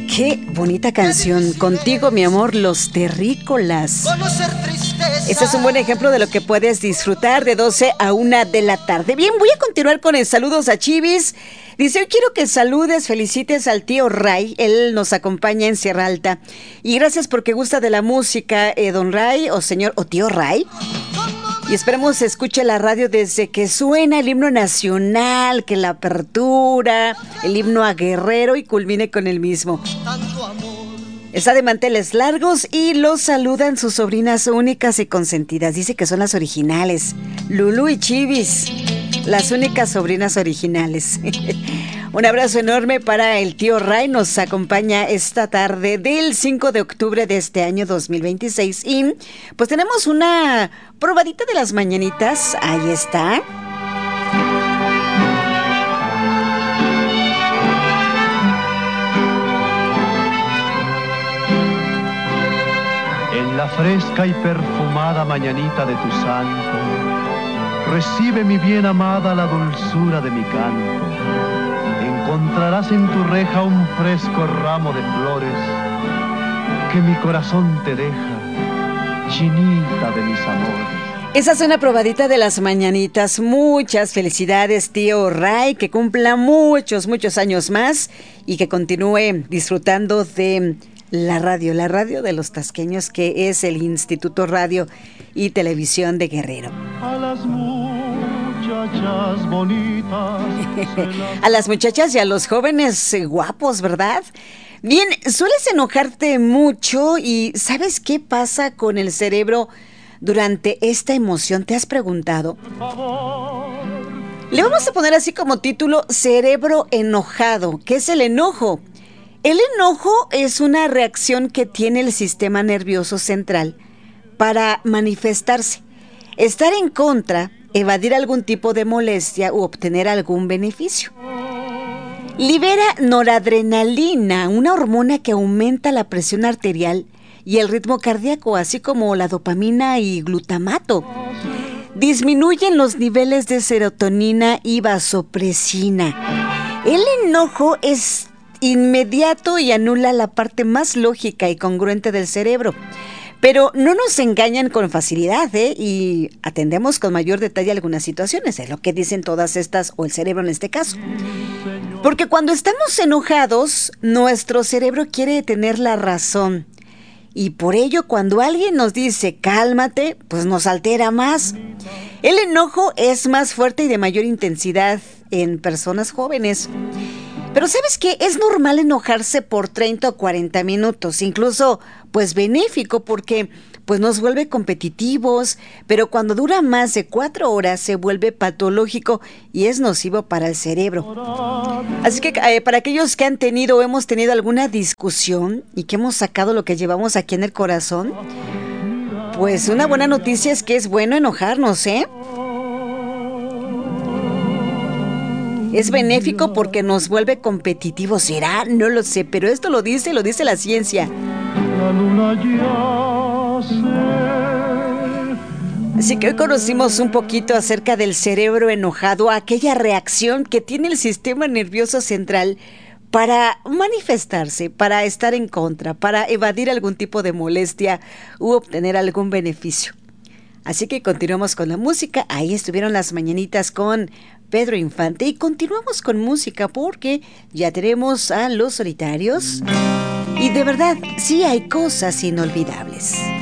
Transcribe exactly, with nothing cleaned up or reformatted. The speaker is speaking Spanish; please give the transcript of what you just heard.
Qué bonita canción. Contigo, mi amor, los terrícolas. Este es un buen ejemplo de lo que puedes disfrutar de doce a una de la tarde. Bien, voy a continuar con el saludos a Chivis. Dice, hoy quiero que saludes, felicites al tío Ray. Él nos acompaña en Sierra Alta. Y gracias porque gusta de la música, eh, don Ray, o señor, o tío Ray. Y esperemos escuche la radio desde que suena el himno nacional, que la apertura, el himno a Guerrero y culmine con el mismo. Está de manteles largos y los saludan sus sobrinas únicas y consentidas. Dice que son las originales, Lulu y Chivis, las únicas sobrinas originales. Un abrazo enorme para el tío Ray. Nos acompaña esta tarde del cinco de octubre de este año dos mil veintiséis. Y pues tenemos una probadita de las mañanitas. Ahí está. En la fresca y perfumada mañanita de tu santo, recibe mi bien amada la dulzura de mi canto. Encontrarás en tu reja un fresco ramo de flores que mi corazón te deja, chinita de mis amores. Esa es una probadita de las mañanitas. Muchas felicidades, tío Ray, que cumpla muchos, muchos años más y que continúe disfrutando de la radio, la radio de los tasqueños, que es el Instituto Radio y Televisión de Guerrero. A las muchachas bonitas. A las muchachas y a los jóvenes eh, guapos, ¿verdad? Bien, sueles enojarte mucho y ¿sabes qué pasa con el cerebro durante esta emoción? ¿Te has preguntado? Le vamos a poner así como título, cerebro enojado. ¿Qué es el enojo? El enojo es una reacción que tiene el sistema nervioso central para manifestarse, estar en contra, evadir algún tipo de molestia u obtener algún beneficio. Libera noradrenalina, una hormona que aumenta la presión arterial y el ritmo cardíaco, así como la dopamina y glutamato. Disminuyen los niveles de serotonina y vasopresina. El enojo es inmediato y anula la parte más lógica y congruente del cerebro. Pero no nos engañan con facilidad, ¿eh? Y atendemos con mayor detalle algunas situaciones, es lo que dicen todas estas, o el cerebro en este caso. Porque cuando estamos enojados, nuestro cerebro quiere tener la razón. Y por ello, cuando alguien nos dice, cálmate, pues nos altera más. El enojo es más fuerte y de mayor intensidad en personas jóvenes. Pero ¿sabes qué? Es normal enojarse por treinta o cuarenta minutos, incluso pues benéfico porque pues nos vuelve competitivos, pero cuando dura más de cuatro horas se vuelve patológico y es nocivo para el cerebro. Así que eh, para aquellos que han tenido o hemos tenido alguna discusión y que hemos sacado lo que llevamos aquí en el corazón, pues una buena noticia es que es bueno enojarnos, ¿eh? Es benéfico porque nos vuelve competitivos. ¿Será? No lo sé, pero esto lo dice, lo dice la ciencia. La luna yace. Así que hoy conocimos un poquito acerca del cerebro enojado, aquella reacción que tiene el sistema nervioso central para manifestarse, para estar en contra, para evadir algún tipo de molestia u obtener algún beneficio. Así que continuamos con la música. Ahí estuvieron las mañanitas con Pedro Infante y continuamos con música porque ya tenemos a Los Solitarios y de verdad sí hay cosas inolvidables.